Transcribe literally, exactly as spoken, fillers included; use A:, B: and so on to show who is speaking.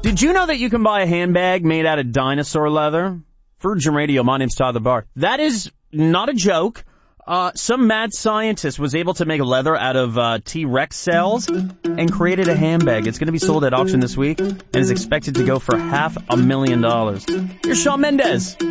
A: Did you know that you can buy a handbag made out of dinosaur leather? Virgin Radio, my name's Tyler Barr. That is not a joke. Uh, some mad scientist was able to make leather out of uh, T-Rex cells and created a handbag. It's going to be sold at auction this week and is expected to go for half a million dollars. Here's Shawn Mendes.